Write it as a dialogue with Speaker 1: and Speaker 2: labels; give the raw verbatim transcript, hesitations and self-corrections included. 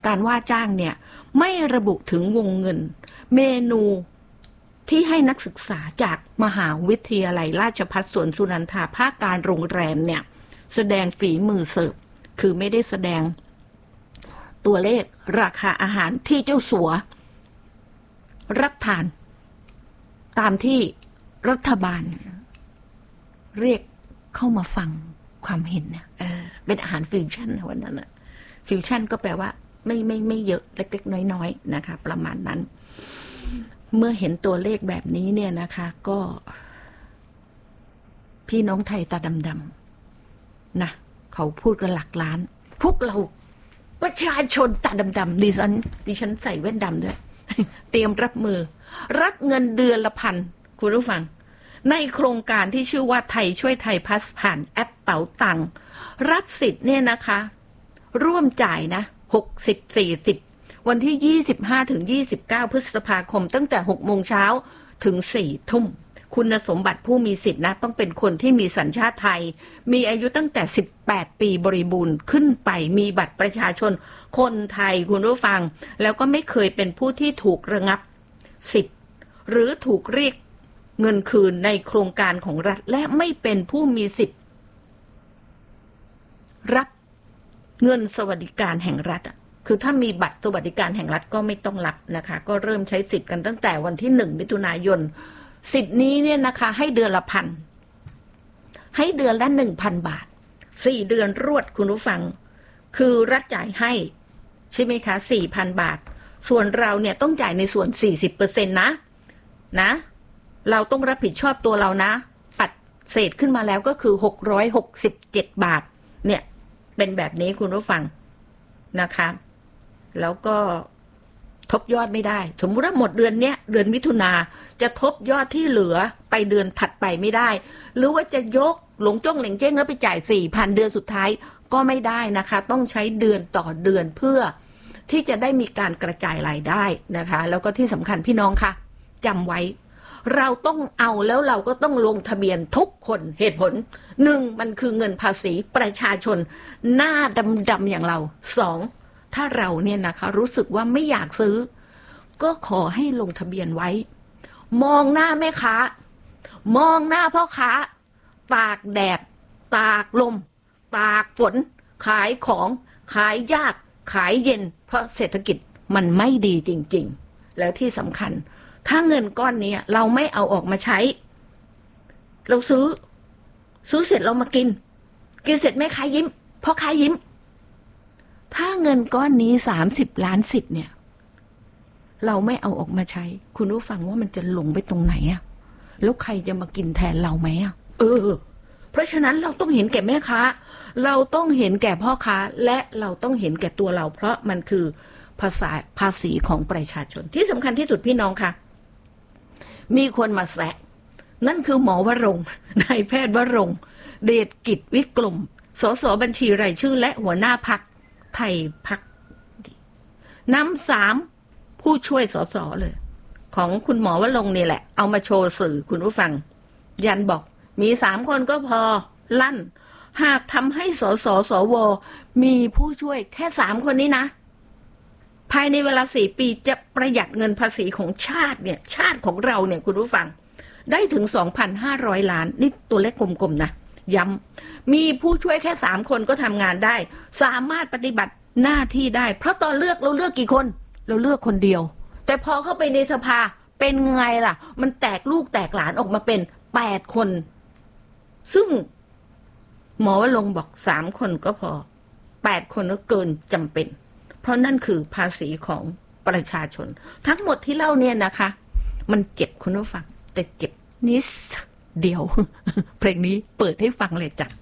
Speaker 1: การว่าจ้างเนี่ยไม่ระบุถึงวงเงินเมนูที่ให้นักศึกษาจากมหาวิทยาลัยราชภัฏสวนสุนันทาภาคการโรงแรมเนี่ยแสดงฝีมือเสิร์ฟคือไม่ได้แสดงตัวเลขราคาอาหารที่เจ้าสัวรับทานตามที่รัฐบาลเรียกเข้ามาฟังความเห็นเนี่ยเออเป็นอาหารฟิวชั่นวันนั้นอะฟิวชั่นก็แปลว่าไม่ไม่ไม่เยอะเล็กๆน้อยๆนะคะประมาณนั้นเมื่อเห็นตัวเลขแบบนี้เนี่ยนะคะก็พี่น้องไทยตาดำๆนะเขาพูดกันหลักล้านพวกเราประชาชนตาดำๆดิฉันดิฉันใส่แว่นดำด้วย เตรียมรับมือรับเงินเดือนละพันคุณผู้ฟังในโครงการที่ชื่อว่าไทยช่วยไทยพัสผ่านแอปเป๋าตังค์รับสิทธิ์เนี่ยนะคะร่วมจ่ายนะหกสิบ สี่สิบวันที่ยี่สิบห้าถึงยี่สิบเก้าพฤษภาคมตั้งแต่หกโมงเช้าถึงสี่ทุ่มคุณสมบัติผู้มีสิทธินะต้องเป็นคนที่มีสัญชาติไทยมีอายุตั้งแต่สิบแปดปีบริบูรณ์ขึ้นไปมีบัตรประชาชนคนไทยคุณผู้ฟังแล้วก็ไม่เคยเป็นผู้ที่ถูกระงับสิทธิ์หรือถูกเรียกเงินคืนในโครงการของรัฐและไม่เป็นผู้มีสิทธิ์รับเงินสวัสดิการแห่งรัฐคือถ้ามีบัตรสวัสดิการแห่งรัฐก็ไม่ต้องรับนะคะก็เริ่มใช้สิทธิ์กันตั้งแต่วันที่หนึ่งมิถุนายนสิทธิ์นี้เนี่ยนะคะให้เดือนละพันให้เดือนละหนึ่งพันบาทสี่เดือนรวดคุณผู้ฟังคือรัฐจ่ายให้ใช่ไหมคะสี่พันบาทส่วนเราเนี่ยต้องจ่ายในส่วนสี่สิบเปอร์เซ็นต์นะนะเราต้องรับผิดชอบตัวเรานะปัดเศษขึ้นมาแล้วก็คือหกร้อยหกสิบเจ็ดบาทเนี่ยเป็นแบบนี้คุณผู้ฟังนะคะแล้วก็ทบยอดไม่ได้สมมุติว่าหมดเดือนเนี้ยเดือนมิถุนาจะทบยอดที่เหลือไปเดือนถัดไปไม่ได้หรือว่าจะยกหลงจ้องเหล่งเจ้งแล้วไปจ่าย สี่พัน เดือนสุดท้ายก็ไม่ได้นะคะต้องใช้เดือนต่อเดือนเพื่อที่จะได้มีการกระจายรายได้นะคะแล้วก็ที่สำคัญพี่น้องค่ะจำไว้เราต้องเอาแล้วเราก็ต้องลงทะเบียนทุกคนเหตุผลหนึ่งมันคือเงินภาษีประชาชนหน้าดำๆอย่างเราสองถ้าเราเนี่ยนะคะรู้สึกว่าไม่อยากซื้อก็ขอให้ลงทะเบียนไว้มองหน้าแม่ค้ามองหน้าพ่อค้าตากแดดตากลมตากฝนขายของขายยากขายเย็นเพราะเศรษฐกิจมันไม่ดีจริงๆแล้วที่สำคัญถ้าเงินก้อนนี้เราไม่เอาออกมาใช้เราซื้อซื้อเสร็จเรามากินกินเสร็จแม่ค้ายิ้มพ่อค้ายิ้มถ้าเงินก้อนนี้สามสิบล้านสิทธิ์เนี่ยเราไม่เอาออกมาใช้คุณผู้ฟังว่ามันจะลงไปตรงไหนอะแล้วใครจะมากินแทนเราไหมอะเออเพราะฉะนั้นเราต้องเห็นแก่แม่ค้าเราต้องเห็นแก่พ่อค้าและเราต้องเห็นแก่ตัวเราเพราะมันคือภาษาภาษีของประชาชนที่สำคัญที่สุดพี่น้องค่ะมีคนมาแซะนั่นคือหมอวรงค์นายแพทย์วรงค์เดชกิจวิกลมสสบัญชีรายชื่อและหัวหน้าพรรคไทยพรรคนำสามผู้ช่วยสสเลยของคุณหมอวรงค์นี่แหละเอามาโชว์สื่อคุณผู้ฟังยันบอกมีสามคนก็พอลั่นหากทำให้สสสวมีผู้ช่วยแค่สามคนนี้นะภายในเวลาสี่ปีจะประหยัดเงินภาษีของชาติเนี่ยชาติของเราเนี่ยคุณผู้ฟังได้ถึง สองพันห้าร้อย ล้านนี่ตัวเลขกลมๆนะย้ำมีผู้ช่วยแค่สามคนก็ทำงานได้สามารถปฏิบัติหน้าที่ได้เพราะตอนเลือกเราเลือกกี่คนเราเลือกคนเดียวแต่พอเข้าไปในสภาเป็นไงล่ะมันแตกลูกแตกหลานออกมาเป็นแปดคนซึ่งหมอวรงค์บอกสามคนก็พอแปดคนก็เกินจำเป็นเพราะนั่นคือภาษีของประชาชนทั้งหมดที่เล่าเนี่ยนะคะมันเจ็บคุณผู้ฟังแต่เจ็บนิดเดียวเพลงนี้เปิดให้ฟังเลยจ้ะ